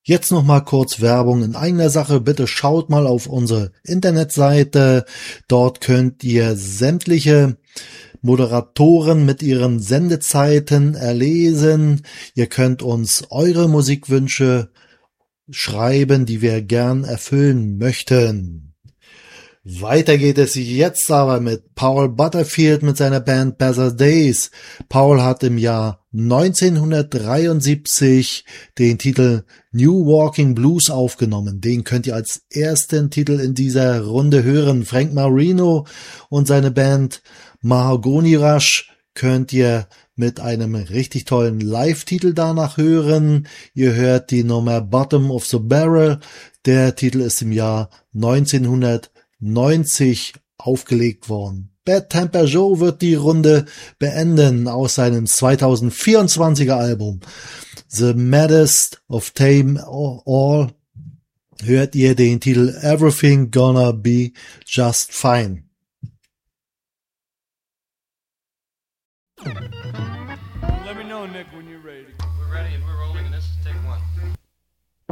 Jetzt noch mal kurz Werbung in eigener Sache. Bitte schaut mal auf unsere Internetseite. Dort könnt ihr sämtliche Moderatoren mit ihren Sendezeiten erlesen. Ihr könnt uns eure Musikwünsche schreiben, die wir gern erfüllen möchten. Weiter geht es jetzt aber mit Paul Butterfield mit seiner Band Better Days. Paul hat im Jahr 1973 den Titel New Walking Blues aufgenommen. Den könnt ihr als ersten Titel in dieser Runde hören. Frank Marino und seine Band Mahogany Rush könnt ihr mit einem richtig tollen Live-Titel danach hören. Ihr hört die Nummer Bottom of the Barrel. Der Titel ist im Jahr 1990 aufgelegt worden. Bad Temper Joe wird die Runde beenden aus seinem 2024er Album The Maddest of Tame All. Hört ihr den Titel Everything Gonna Be Just Fine. Let me know, Nick, when you're ready. We're ready and we're rolling, and this is take one.